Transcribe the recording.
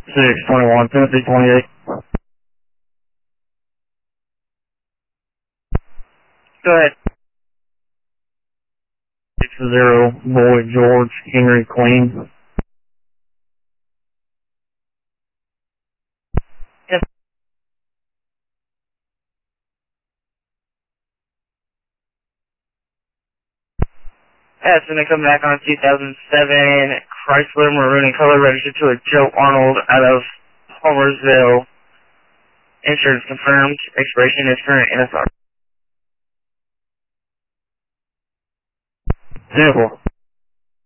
621, Tennessee 28. Go ahead. 60, Boyd George, Henry Queen. Yes. That's going to come back on 2007 Chrysler Maroon in color, registered to a Joe Arnold out of Homersville. Insurance confirmed. Expiration is current NSR. 10-4.